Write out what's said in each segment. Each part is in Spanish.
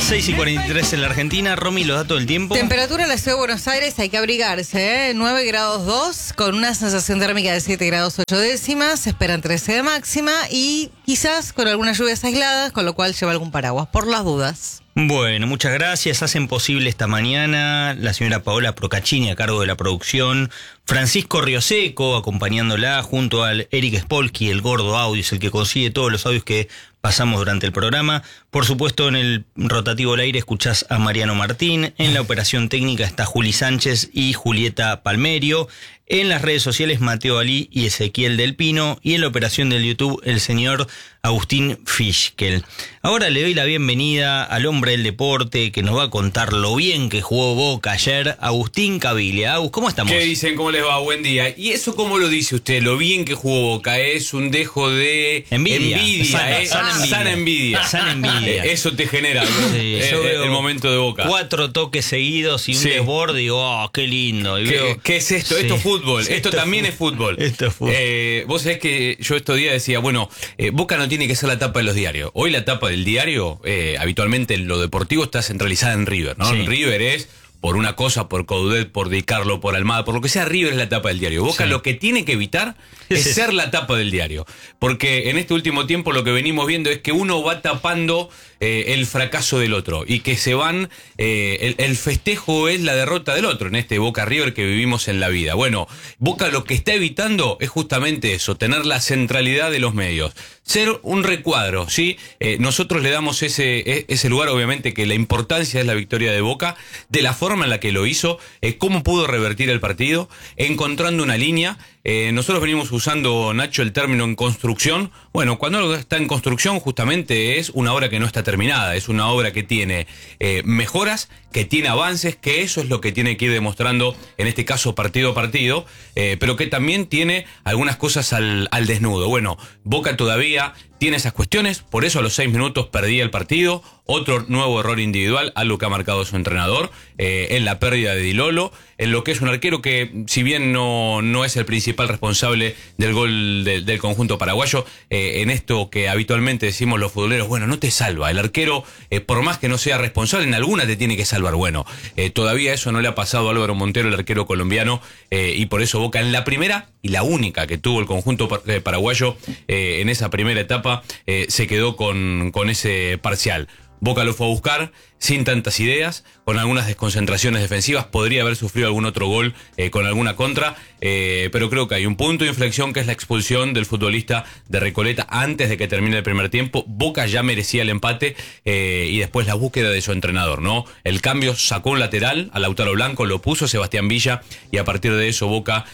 6:43 en la Argentina. Romy, los datos del tiempo. Temperatura en la ciudad de Buenos Aires, hay que abrigarse, 9 grados 2, con una sensación térmica de 7 grados 8 décimas, se esperan 13 de máxima y quizás con algunas lluvias aisladas, con lo cual lleva algún paraguas, por las dudas. Bueno, muchas gracias. Hacen posible esta mañana la señora Paola Procaccini a cargo de la producción, Francisco Rioseco acompañándola junto al Eric Spolky, el gordo audio, es el que consigue todos los audios que pasamos durante el programa. Por supuesto, en el rotativo al aire escuchás a Mariano Martín. En la operación técnica está Juli Sánchez y Julieta Palmerio. En las redes sociales, Mateo Alí y Ezequiel Del Pino. Y en la operación del YouTube, el señor Agustín Fischkel. Ahora le doy la bienvenida al hombre del deporte que nos va a contar lo bien que jugó Boca ayer, Agustín Caviglia. Agus, ¿cómo estamos? ¿Qué dicen? ¿Cómo les va? Buen día. ¿Y eso cómo lo dice usted? Lo bien que jugó Boca es un dejo de envidia. Sana envidia. Sana envidia. Eso te genera Sí, el momento de Boca. 4 toques seguidos y un desborde y digo, oh, qué lindo. Y ¿Qué es esto? Sí. Esto es fútbol. Esto también es fútbol. Esto es fútbol. Vos sabés que yo estos días decía, bueno, Boca no tiene que ser la tapa de los diarios. Hoy la tapa del diario, habitualmente en lo deportivo, está centralizada en River, ¿no? Sí. En River es por una cosa, por Coudet, por Di Carlo, por Almada, por lo que sea, River es la tapa del diario. Boca lo que tiene que evitar es ser la tapa del diario. Porque en este último tiempo lo que venimos viendo es que uno va tapando el fracaso del otro y que se van, el festejo es la derrota del otro en este Boca River que vivimos en la vida. Bueno, Boca lo que está evitando es justamente eso, tener la centralidad de los medios. Ser un recuadro, ¿sí? Nosotros le damos ese lugar, obviamente, que la importancia es la victoria de Boca, de la forma en la que lo hizo, cómo pudo revertir el partido, encontrando una línea. Nosotros venimos usando, Nacho, el término en construcción. Bueno, cuando algo está en construcción justamente es una obra que no está terminada, es una obra que tiene mejoras, que tiene avances, que eso es lo que tiene que ir demostrando, en este caso partido a partido, pero que también tiene algunas cosas al desnudo. Bueno, Boca todavía tiene esas cuestiones, por eso a los 6 minutos perdía el partido. Otro nuevo error individual, algo que ha marcado su entrenador, en la pérdida de Di Lolo, en lo que es un arquero que, si bien no es el principal responsable del gol del conjunto paraguayo, en esto que habitualmente decimos los futboleros, bueno, no te salva. El arquero, por más que no sea responsable, en alguna te tiene que salvar. Bueno, todavía eso no le ha pasado a Álvaro Montero, el arquero colombiano, y por eso Boca en la primera y la única que tuvo el conjunto paraguayo en esa primera etapa, se quedó con ese parcial. Boca lo fue a buscar sin tantas ideas, con algunas desconcentraciones defensivas, podría haber sufrido algún otro gol con alguna contra, pero creo que hay un punto de inflexión que es la expulsión del futbolista de Recoleta antes de que termine el primer tiempo. Boca ya merecía el empate y después la búsqueda de su entrenador, ¿no? El cambio, sacó un lateral a Lautaro Blanco, lo puso Sebastián Villa y a partir de eso Boca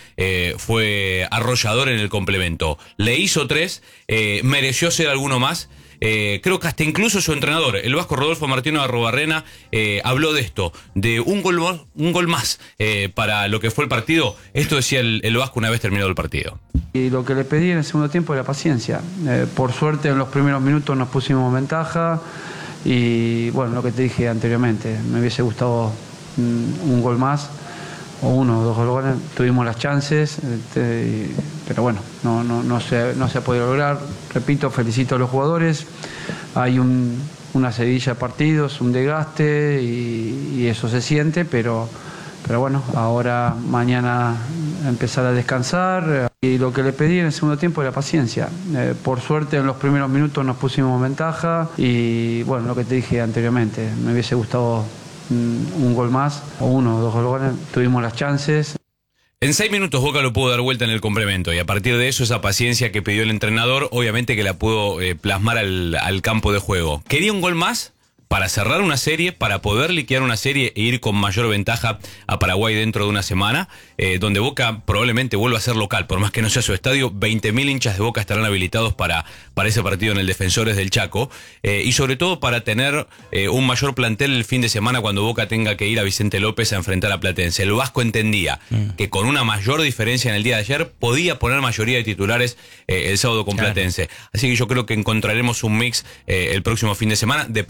fue arrollador en el complemento. Le hizo 3, mereció ser alguno más. Creo que hasta incluso su entrenador, el vasco Rodolfo Martino Arrobarrena, habló de esto, de un gol más para lo que fue el partido. Esto decía el vasco una vez terminado el partido. Y lo que le pedí en el segundo tiempo era paciencia. Por suerte en los primeros minutos nos pusimos en ventaja y bueno, lo que te dije anteriormente, me hubiese gustado un gol más o 1 o 2 goles. Tuvimos las chances, pero bueno, no se ha podido lograr. Repito, felicito a los jugadores. Hay una seguidilla de partidos, un desgaste y eso se siente, pero bueno, ahora mañana empezar a descansar. Y lo que le pedí en el segundo tiempo era paciencia. Por suerte en los primeros minutos nos pusimos en ventaja y bueno, lo que te dije anteriormente, me hubiese gustado un gol más o 1 o 2 goles. Tuvimos las chances. En 6 minutos Boca lo pudo dar vuelta en el complemento y a partir de eso esa paciencia que pidió el entrenador obviamente que la pudo plasmar al campo de juego. ¿Quería un gol más? Para cerrar una serie, para poder liquidar una serie e ir con mayor ventaja a Paraguay dentro de una semana, donde Boca probablemente vuelva a ser local, por más que no sea su estadio. 20.000 hinchas de Boca estarán habilitados para ese partido en el Defensores del Chaco, y sobre todo para tener un mayor plantel el fin de semana cuando Boca tenga que ir a Vicente López a enfrentar a Platense. El vasco entendía que con una mayor diferencia en el día de ayer podía poner mayoría de titulares el sábado con Platense. Así que yo creo que encontraremos un mix el próximo fin de semana, dependerá de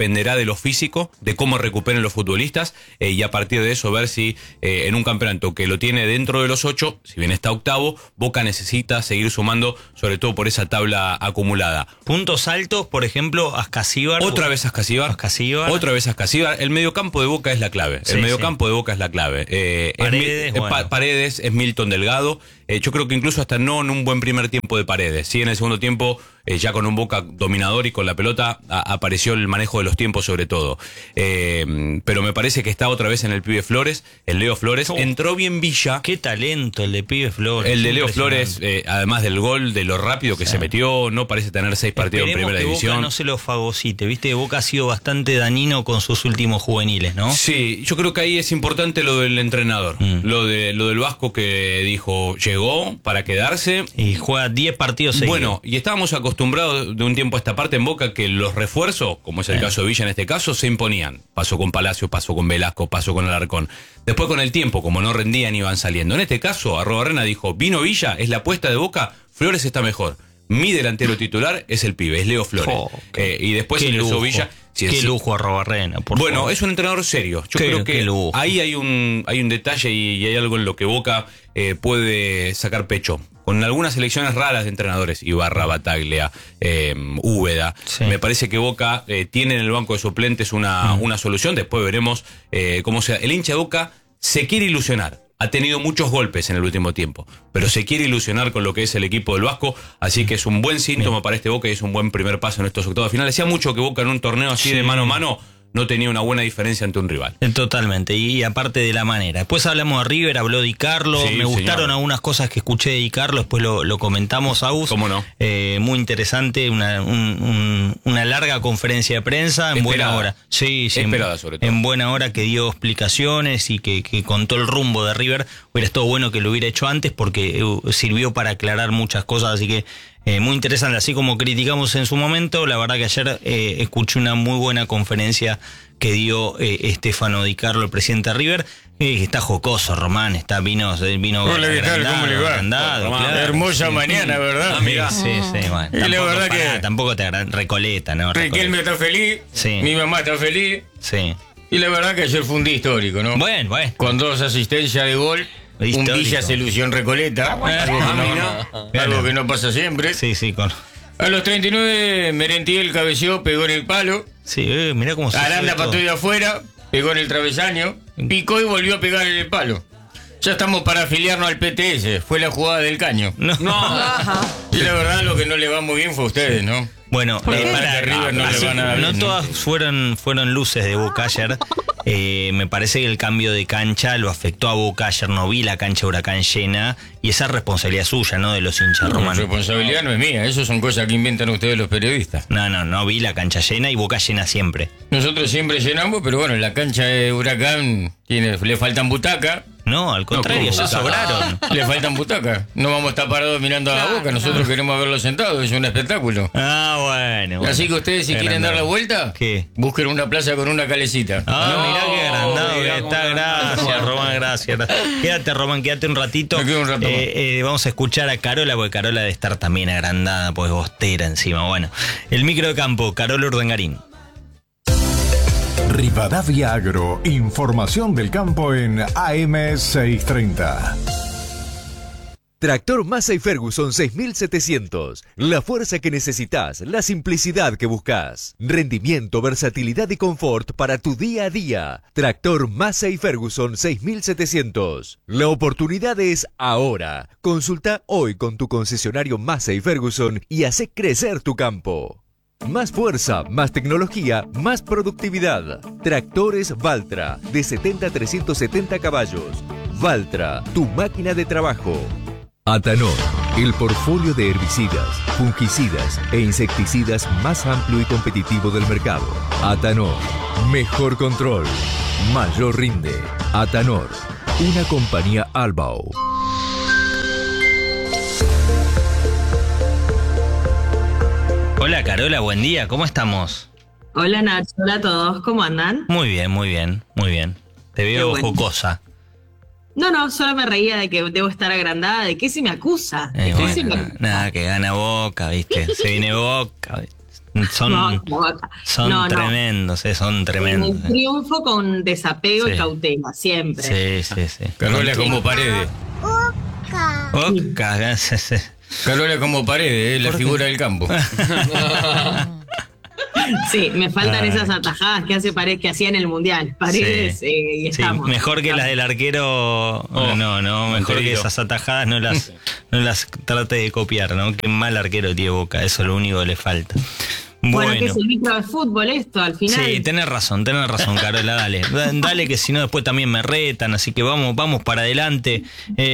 lo físico, de cómo recuperen los futbolistas, y a partir de eso ver si en un campeonato que lo tiene dentro de los 8, si bien está octavo, Boca necesita seguir sumando, sobre todo por esa tabla acumulada. Puntos altos, por ejemplo, Ascasíbar. Otra vez Ascasíbar. Otra vez Ascasíbar. El mediocampo de Boca es la clave. Sí, el mediocampo de Boca es la clave. Paredes, es Milton Delgado. Yo creo que incluso hasta no en un buen primer tiempo de Paredes. Sí, en el segundo tiempo, ya con un Boca dominador y con la pelota, apareció el manejo de los tiempos sobre todo. Pero me parece que está otra vez en el pibe Flores, el Leo Flores. Entró bien Villa. Qué talento el de pibe Flores. El de Leo Flores, además del gol, de lo rápido que se metió, no parece tener 6 partidos en primera división. Boca no se lo fagocite, viste que Boca ha sido bastante dañino con sus últimos juveniles, ¿no? Sí, yo creo que ahí es importante lo del entrenador. Lo del Vasco que dijo, llegó para quedarse. Y juega 10 partidos seguidos. Bueno, y estábamos acostumbrados de un tiempo a esta parte en Boca que los refuerzos, como es el caso de Villa en este caso, se imponían. Pasó con Palacio, pasó con Velasco, pasó con Alarcón. Después con el tiempo, como no rendían, iban saliendo. En este caso, Arrobarrena dijo, vino Villa, es la apuesta de Boca, Flores está mejor. Mi delantero titular es el pibe, es Leo Flores. Y después ingresó Villa. Qué lujo Arrobarrena, Bueno, es un entrenador serio. Yo creo que ahí hay un detalle y hay algo en lo que Boca puede sacar pecho. Con algunas elecciones raras de entrenadores, Ibarra, Bataglia, Úbeda. Sí. Me parece que Boca tiene en el banco de suplentes una solución. Después veremos cómo sea. El hincha de Boca se quiere ilusionar. Ha tenido muchos golpes en el último tiempo, pero se quiere ilusionar con lo que es el equipo del Vasco, así que es un buen síntoma para este Boca y es un buen primer paso en estos octavos finales. Hacía mucho que Boca en un torneo así de mano a mano no tenía una buena diferencia ante un rival. Totalmente, y aparte de la manera. Después hablamos de River, habló Di Carlo, me gustaron algunas cosas que escuché de Di Carlo, después lo comentamos, Agus. ¿Cómo no? Muy interesante, una larga conferencia de prensa en buena hora. Sí, esperada sobre todo. En buena hora, que dio explicaciones y que contó el rumbo de River. Hubiera estado bueno que lo hubiera hecho antes porque sirvió para aclarar muchas cosas, así que muy interesante, así como criticamos en su momento. La verdad que ayer escuché una muy buena conferencia que dio Stefano Di Carlo, el presidente de River. Está jocoso, Román, vino hola, ¿qué tal? ¿Cómo le va? Claro. Hermosa mañana, ¿verdad? Mira. Sí, bueno. Y la verdad que tampoco te Recoleta, ¿no? Riquelme está feliz, mi mamá está feliz. Sí. Y la verdad que ayer fue un día histórico, ¿no? Bueno. Con 2 asistencias de gol. Histórico. Un Villa se lució en Recoleta, algo que no pasa siempre. Sí, A los 39, Merentiel cabeció, pegó en el palo. Sí, mirá cómo se Aranda pateó de afuera, pegó en el travesaño, picó y volvió a pegar en el palo. Ya estamos para afiliarnos al PTS, fue la jugada del caño. No. Y la verdad lo que no le va muy bien fue a ustedes, ¿no? Bueno, para River no le va nada bien. No todas fueron luces de Boca ayer. Me parece que el cambio de cancha lo afectó a Boca. Ayer no vi la cancha Huracán llena y esa es responsabilidad suya, ¿no? De los hinchas, Román. La responsabilidad no es mía, eso son cosas que inventan ustedes los periodistas. No vi la cancha llena y Boca llena siempre. Nosotros siempre llenamos, pero bueno, la cancha de Huracán le faltan butacas. No, al contrario, se sobraron. Le faltan butacas. No vamos a estar parados mirando a la Boca, nosotros queremos verlo sentado, es un espectáculo. Bueno. Así que ustedes, si quieren dar la vuelta, busquen una plaza con una calecita. Mirá qué agrandado que está. Gracias, Román, gracias. Quédate, Román, quédate un ratito. Me quedo un rato vamos a escuchar a Carola, porque Carola debe estar también agrandada, pues bostera encima. Bueno, el micro de campo, Carola Urdangarín. Rivadavia Agro, información del campo en AM 630. Tractor Massey Ferguson 6700. La fuerza que necesitas, la simplicidad que buscas. Rendimiento, versatilidad y confort para tu día a día. Tractor Massey Ferguson 6700. La oportunidad es ahora. Consulta hoy con tu concesionario Massey Ferguson y hace crecer tu campo. Más fuerza, más tecnología, más productividad. Tractores Valtra, de 70 a 370 caballos. Valtra, tu máquina de trabajo. Atanor, el portfolio de herbicidas, fungicidas e insecticidas más amplio y competitivo del mercado. Atanor, mejor control, mayor rinde. Atanor, una compañía Albao. Hola Carola, buen día, ¿cómo estamos? Hola Nacho, hola a todos, ¿cómo andan? Muy bien. Te veo jocosa. No, solo me reía de que debo estar agrandada. ¿De qué se me acusa? Nada, que gana Boca, ¿viste? Se viene Boca. Son No. tremendos, son tremendos. El triunfo con desapego Sí. y cautela, siempre. Sí. Carola como Paredes. Oca, sí. Carola como Paredes, la figura del campo. Sí, me faltan esas atajadas que hace Paredes, que hacía en el Mundial. Paredes, Sí. y estamos. Sí, mejor que las del arquero. No, mejor que entendido. esas atajadas no las trate de copiar, ¿no? Qué mal arquero tiene Boca, eso es lo único que le falta. Bueno, que es el micro de fútbol esto, al final. Sí, tenés razón, Carola, dale. Dale, que si no después también me retan, así que vamos para adelante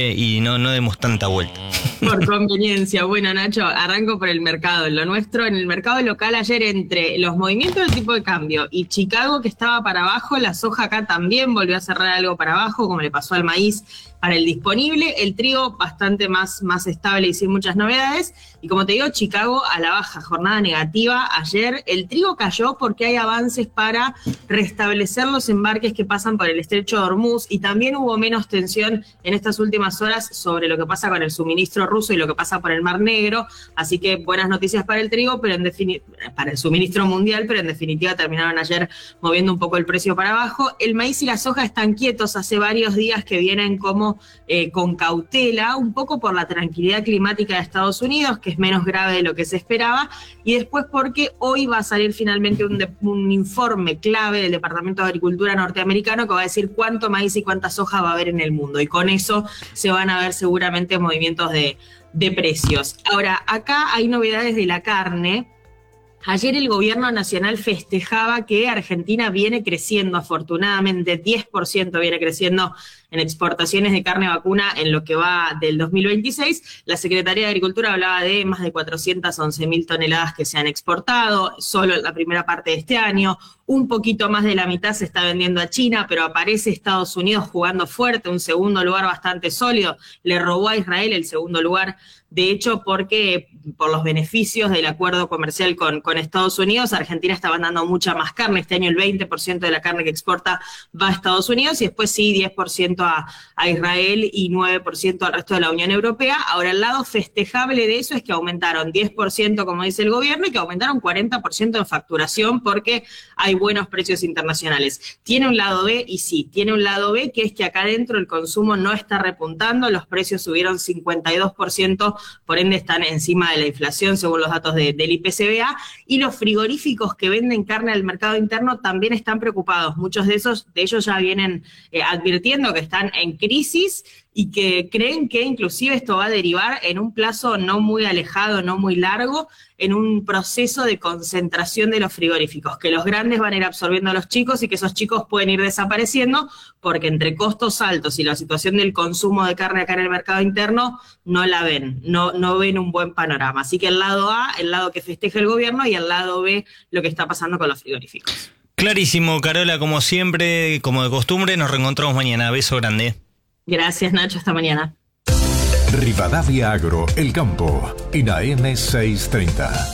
y no demos tanta vuelta. Por conveniencia. Bueno, Nacho, arranco por el mercado. Lo nuestro, en el mercado local ayer, entre los movimientos del tipo de cambio y Chicago, que estaba para abajo, la soja acá también volvió a cerrar algo para abajo, como le pasó al maíz para el disponible. El trigo bastante más estable y sin muchas novedades. Y como te digo, Chicago a la baja, jornada negativa. Ayer el trigo cayó porque hay avances para restablecer los embarques que pasan por el estrecho de Hormuz, y también hubo menos tensión en estas últimas horas sobre lo que pasa con el suministro ruso y lo que pasa por el Mar Negro. Así que buenas noticias para el trigo, pero para el suministro mundial, pero en definitiva terminaron ayer moviendo un poco el precio para abajo. El maíz y la soja están quietos, hace varios días que vienen como con cautela, un poco por la tranquilidad climática de Estados Unidos, que es menos grave de lo que se esperaba, y después porque hoy va a salir finalmente un informe clave del Departamento de Agricultura norteamericano que va a decir cuánto maíz y cuánta soja va a haber en el mundo, y con eso se van a ver seguramente movimientos de precios. Ahora, acá hay novedades de la carne. Ayer el gobierno nacional festejaba que Argentina viene creciendo, afortunadamente, 10% viene creciendo en exportaciones de carne vacuna en lo que va del 2026. La Secretaría de Agricultura hablaba de más de 411.000 toneladas que se han exportado, solo en la primera parte de este año. Un poquito más de la mitad se está vendiendo a China, pero aparece Estados Unidos jugando fuerte, un segundo lugar bastante sólido. Le robó a Israel el segundo lugar, de hecho, porque por los beneficios del acuerdo comercial con Estados Unidos, Argentina está mandando mucha más carne. Este año el 20% de la carne que exporta va a Estados Unidos, y después sí, 10% a Israel y 9% al resto de la Unión Europea. Ahora, el lado festejable de eso es que aumentaron 10%, como dice el gobierno, y que aumentaron 40% en facturación porque hay buenos precios internacionales. Tiene un lado B, y sí, tiene un lado B, que es que acá adentro el consumo no está repuntando, los precios subieron 52%, por ende están encima de la inflación según los datos del IPCBA, y los frigoríficos que venden carne al mercado interno también están preocupados. Muchos de ellos ya vienen advirtiendo que están en crisis y que creen que inclusive esto va a derivar en un plazo no muy alejado, no muy largo, en un proceso de concentración de los frigoríficos, que los grandes van a ir absorbiendo a los chicos y que esos chicos pueden ir desapareciendo porque entre costos altos y la situación del consumo de carne acá en el mercado interno no la ven, no ven un buen panorama. Así que el lado A, el lado que festeja el gobierno, y el lado B, lo que está pasando con los frigoríficos. Clarísimo, Carola, como siempre, como de costumbre, nos reencontramos mañana. Beso grande. Gracias, Nacho, hasta mañana. Rivadavia Agro, El Campo, en AM 630.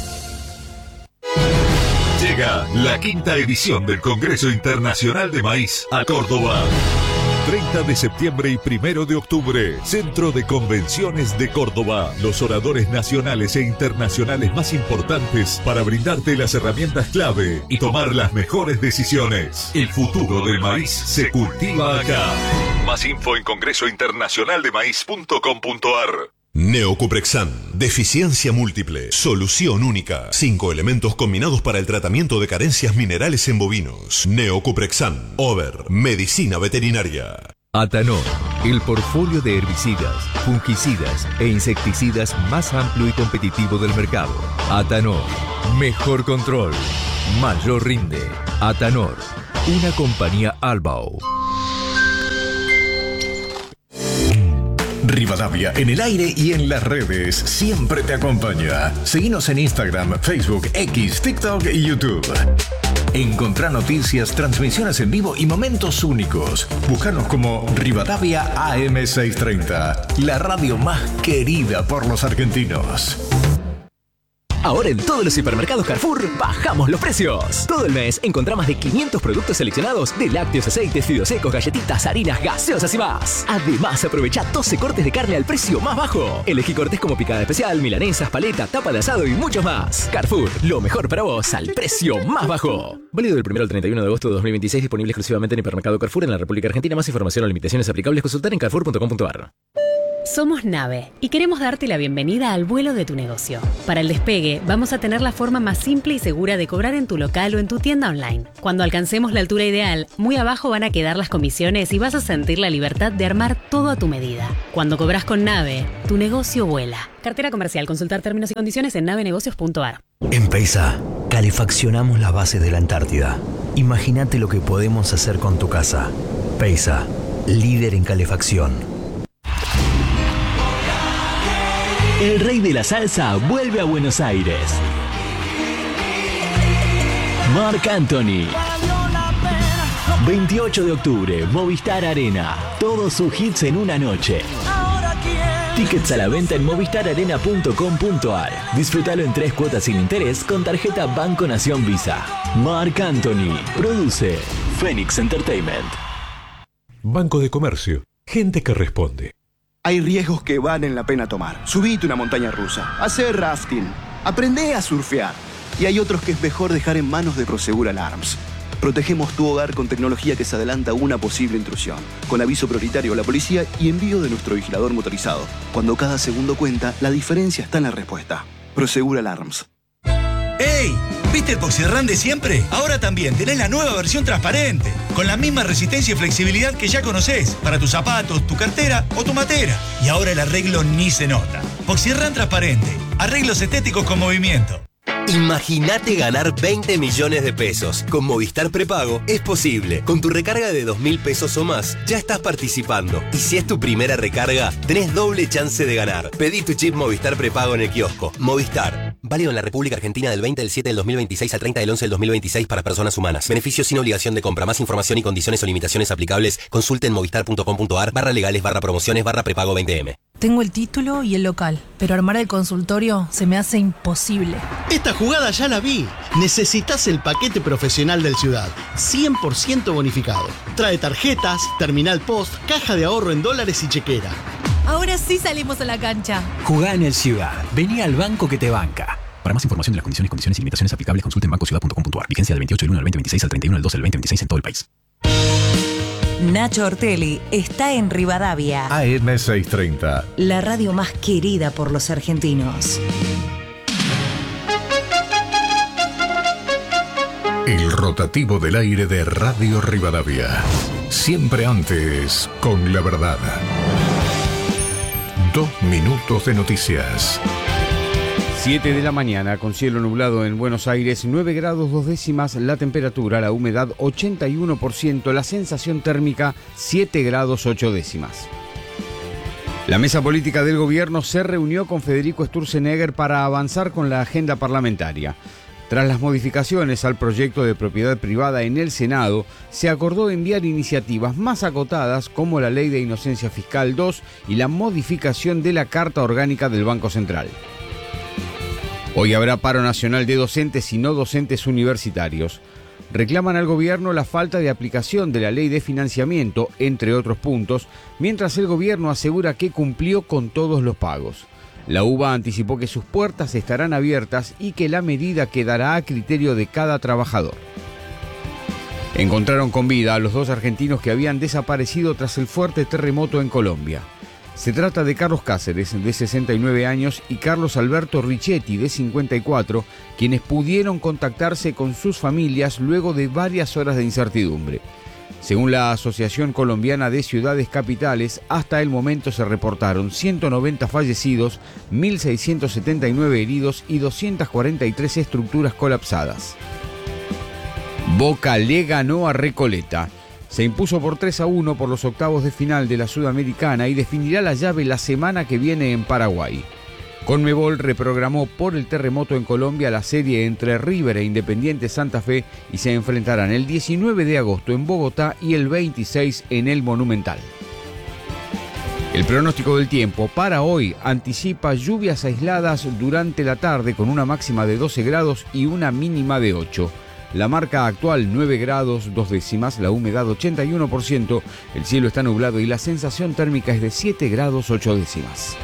Llega la quinta edición del Congreso Internacional de Maíz a Córdoba. 30 de septiembre y 1 de octubre, Centro de Convenciones de Córdoba. Los oradores nacionales e internacionales más importantes para brindarte las herramientas clave y tomar las mejores decisiones. El futuro del maíz se cultiva acá. Más info en congresointernacionaldemaíz.com.ar. Neocuprexan, deficiencia múltiple, solución única. 5 elementos combinados para el tratamiento de carencias minerales en bovinos. Neocuprexan, Over, medicina veterinaria. Atanor, el portfolio de herbicidas, fungicidas e insecticidas más amplio y competitivo del mercado. Atanor, mejor control, mayor rinde. Atanor, una compañía Albao. Rivadavia en el aire y en las redes siempre te acompaña. Seguinos en Instagram, Facebook, X, TikTok y YouTube. Encontrá noticias, transmisiones en vivo y momentos únicos. Búscanos como Rivadavia AM630, la radio más querida por los argentinos. Ahora en todos los hipermercados Carrefour bajamos los precios. Todo el mes encontrá más de 500 productos seleccionados de lácteos, aceites, fideos secos, galletitas, harinas, gaseosas y más. Además, aprovecha 12 cortes de carne al precio más bajo. Elegí cortes como picada especial, milanesas, paleta, tapa de asado y muchos más. Carrefour, lo mejor para vos al precio más bajo. Válido del 1 al 31 de agosto de 2026, disponible exclusivamente en hipermercado Carrefour en la República Argentina. Más información o limitaciones aplicables consultar en carrefour.com.ar. Somos Nave y queremos darte la bienvenida al vuelo de tu negocio. Para el despegue, vamos a tener la forma más simple y segura de cobrar en tu local o en tu tienda online. Cuando alcancemos la altura ideal, muy abajo van a quedar las comisiones y vas a sentir la libertad de armar todo a tu medida. Cuando cobras con Nave, tu negocio vuela. Cartera comercial. Consultar términos y condiciones en navenegocios.ar. En Peisa, calefaccionamos las bases de la Antártida. Imagínate lo que podemos hacer con tu casa. Peisa, líder en calefacción. El rey de la salsa vuelve a Buenos Aires. Marc Anthony. 28 de octubre, Movistar Arena. Todos sus hits en una noche. Tickets a la venta en movistararena.com.ar. Disfrútalo en 3 cuotas sin interés con tarjeta Banco Nación Visa. Marc Anthony. Produce Phoenix Entertainment. Banco de Comercio. Gente que responde. Hay riesgos que valen la pena tomar. Subite una montaña rusa, hacer rafting, aprendé a surfear. Y hay otros que es mejor dejar en manos de Prosegur Alarms. Protegemos tu hogar con tecnología que se adelanta a una posible intrusión, con aviso prioritario a la policía y envío de nuestro vigilador motorizado. Cuando cada segundo cuenta, la diferencia está en la respuesta. Prosegur Alarms. ¡Ey! ¿Viste el Poxirrán de siempre? Ahora también tenés la nueva versión transparente, con la misma resistencia y flexibilidad que ya conocés, para tus zapatos, tu cartera o tu matera. Y ahora el arreglo ni se nota. Poxirrán transparente, arreglos estéticos con movimiento. Imagínate ganar 20 millones de pesos. Con Movistar Prepago es posible. Con tu recarga de 2.000 pesos o más, ya estás participando. Y si es tu primera recarga, tenés doble chance de ganar. Pedí tu chip Movistar Prepago en el kiosco. Movistar. Válido en la República Argentina del 20 del 7 del 2026 al 30 del 11 del 2026 para personas humanas. Beneficios sin obligación de compra. Más información y condiciones o limitaciones aplicables, consulte en movistar.com.ar/legales/prepago 20M. Tengo el título y el local, pero armar el consultorio se me hace imposible. Esta jugada ya la vi. Necesitas el paquete profesional del Ciudad, 100% bonificado. Trae tarjetas, terminal post, caja de ahorro en dólares y chequera. Ahora sí salimos a la cancha. Jugá en el Ciudad. Vení al banco que te banca. Para más información de las condiciones y limitaciones aplicables, consulte en bancociudad.com.ar. Vigencia del 28 del 1 al 2026 al 31 del 12 del 2026 en todo el país. Nacho Ortelli está en Rivadavia. AM 630. La radio más querida por los argentinos. El rotativo del aire de Radio Rivadavia. Siempre antes, con la verdad. 2 minutos de noticias. 7 de la mañana, con cielo nublado en Buenos Aires, 9 grados 2 décimas la temperatura, la humedad 81%, la sensación térmica 7 grados 8 décimas. La mesa política del gobierno se reunió con Federico Sturzenegger para avanzar con la agenda parlamentaria. Tras las modificaciones al proyecto de propiedad privada en el Senado, se acordó enviar iniciativas más acotadas como la Ley de Inocencia Fiscal 2 y la modificación de la Carta Orgánica del Banco Central. Hoy habrá paro nacional de docentes y no docentes universitarios. Reclaman al gobierno la falta de aplicación de la ley de financiamiento, entre otros puntos, mientras el gobierno asegura que cumplió con todos los pagos. La UBA anticipó que sus puertas estarán abiertas y que la medida quedará a criterio de cada trabajador. Encontraron con vida a los 2 argentinos que habían desaparecido tras el fuerte terremoto en Colombia. Se trata de Carlos Cáceres, de 69 años, y Carlos Alberto Richetti, de 54, quienes pudieron contactarse con sus familias luego de varias horas de incertidumbre. Según la Asociación Colombiana de Ciudades Capitales, hasta el momento se reportaron 190 fallecidos, 1.679 heridos y 243 estructuras colapsadas. Boca le ganó a Recoleta. Se impuso por 3-1 por los octavos de final de la Sudamericana y definirá la llave la semana que viene en Paraguay. Conmebol reprogramó por el terremoto en Colombia la serie entre River e Independiente Santa Fe y se enfrentarán el 19 de agosto en Bogotá y el 26 en el Monumental. El pronóstico del tiempo para hoy anticipa lluvias aisladas durante la tarde con una máxima de 12 grados y una mínima de 8. La marca actual 9 grados 2 décimas, la humedad 81%, el cielo está nublado y la sensación térmica es de 7 grados 8 décimas.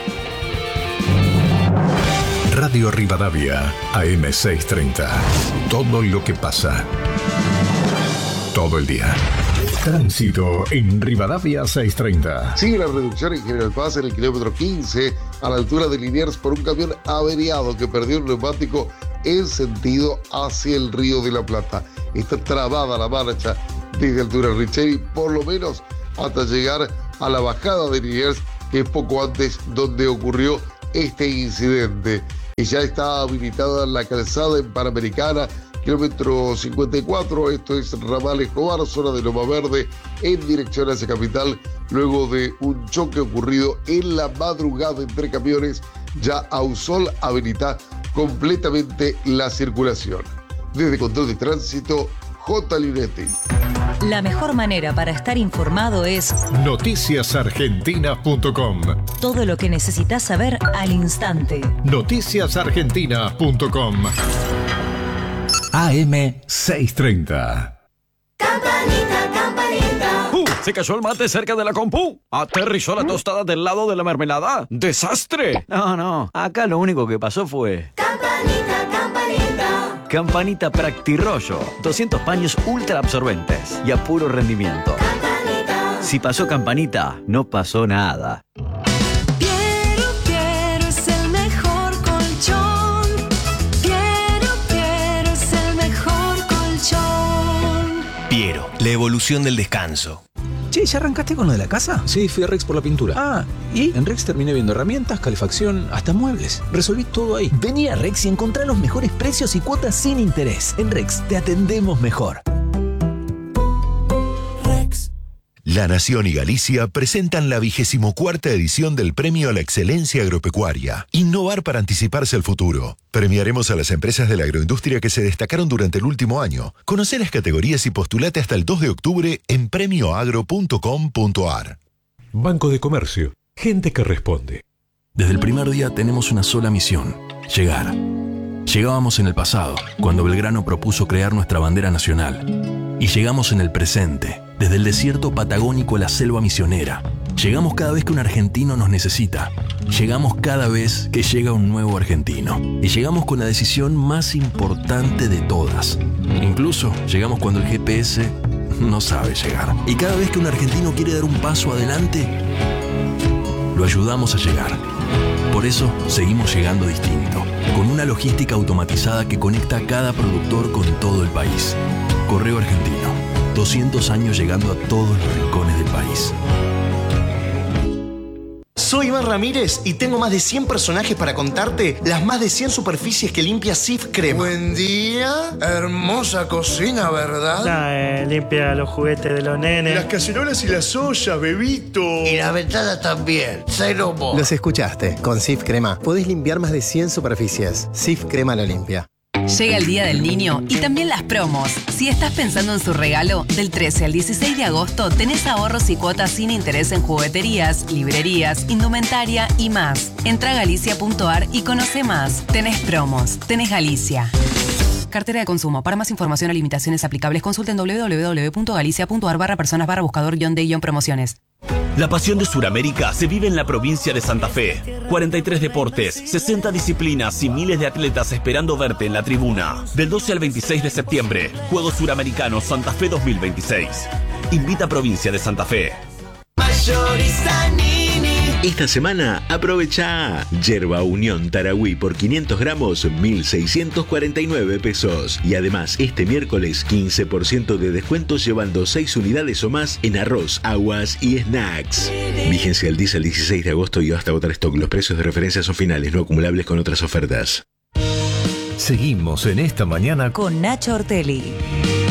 Radio Rivadavia, AM630. Todo lo que pasa. Todo el día. Tránsito en Rivadavia 630. Sigue la reducción en General Paz en el kilómetro 15 a la altura de Liniers por un camión averiado que perdió un neumático en sentido hacia el Río de la Plata. Está trabada la marcha desde altura Richeri, por lo menos hasta llegar a la bajada de Liniers, que es poco antes donde ocurrió este incidente. Y ya está habilitada la calzada en Panamericana, kilómetro 54, esto es Ramal Escobar, zona de Loma Verde, en dirección hacia Capital, luego de un choque ocurrido en la madrugada entre camiones. Ya Ausol habilita completamente la circulación. Desde Control de Tránsito, J. Linetti. La mejor manera para estar informado es noticiasargentinas.com. todo lo que necesitas saber al instante. noticiasargentinas.com. AM630. Campanita, campanita. Se cayó el mate cerca de la compu. Aterrizó la tostada del lado de la mermelada. ¡Desastre! No, acá lo único que pasó fue... Campanita, campanita. Campanita Practirollo. 200 paños ultra absorbentes y a puro rendimiento. Campanita. Si pasó Campanita, no pasó nada. Piero es el mejor colchón. Piero es el mejor colchón. Piero, la evolución del descanso. Che, ¿ya arrancaste con lo de la casa? Sí, fui a Rex por la pintura. Ah, ¿y? En Rex terminé viendo herramientas, calefacción, hasta muebles. Resolví todo ahí. Vení a Rex y encontrá los mejores precios y cuotas sin interés. En Rex te atendemos mejor. La Nación y Galicia presentan la 24ª edición del Premio a la Excelencia Agropecuaria. Innovar para anticiparse al futuro. Premiaremos a las empresas de la agroindustria que se destacaron durante el último año. Conoce las categorías y postulate hasta el 2 de octubre en premioagro.com.ar. Banco de Comercio. Gente que responde. Desde el primer día tenemos una sola misión: llegar. Llegábamos en el pasado, cuando Belgrano propuso crear nuestra bandera nacional. Y llegamos en el presente, desde el desierto patagónico a la selva misionera. Llegamos cada vez que un argentino nos necesita. Llegamos cada vez que llega un nuevo argentino. Y llegamos con la decisión más importante de todas. Incluso llegamos cuando el GPS no sabe llegar. Y cada vez que un argentino quiere dar un paso adelante, lo ayudamos a llegar. Por eso seguimos llegando distinto, con una logística automatizada que conecta a cada productor con todo el país. Correo Argentino, 200 años llegando a todos los rincones del país. Soy Iván Ramírez y tengo más de 100 personajes para contarte las más de 100 superficies que limpia Cif Crema. Buen día, hermosa cocina, ¿verdad? Limpia los juguetes de los nenes. Las cacerolas y las ollas, bebito. Y las ventanas también, cero mo. Los escuchaste, con Cif Crema podés limpiar más de 100 superficies. Cif Crema la limpia. Llega el Día del Niño y también las promos. Si estás pensando en su regalo, del 13 al 16 de agosto tenés ahorros y cuotas sin interés en jugueterías, librerías, indumentaria y más. Entra a galicia.ar y conoce más. Tenés promos. Tenés Galicia. Cartera de consumo. Para más información o limitaciones aplicables, consulten www.galicia.ar/personas/buscador-de-promociones. La pasión de Sudamérica se vive en la provincia de Santa Fe. 43 deportes, 60 disciplinas y miles de atletas esperando verte en la tribuna. Del 12 al 26 de septiembre, Juegos Suramericanos Santa Fe 2026. Invita a Provincia de Santa Fe. Esta semana aprovecha Yerba Unión Tarahui por 500 gramos, 1.649 pesos. Y además, este miércoles 15% de descuento llevando 6 unidades o más en arroz, aguas y snacks. Vigencia del 10 al 16 de agosto y hasta agotar stock. Los precios de referencia son finales, no acumulables con otras ofertas. Seguimos en esta mañana con Nacho Ortelli.